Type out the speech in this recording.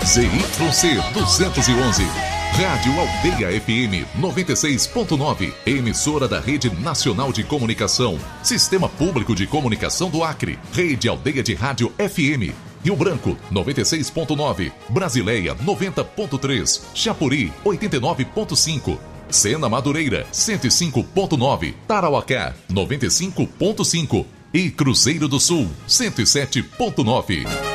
ZYC 211, Rádio Aldeia FM 96.9, emissora da Rede Nacional de Comunicação, Sistema Público de Comunicação do Acre, Rede Aldeia de Rádio FM, Rio Branco 96.9, Brasileia 90.3, Chapuri 89.5, Sena Madureira 105.9, Tarauacá 95.5 e Cruzeiro do Sul 107.9.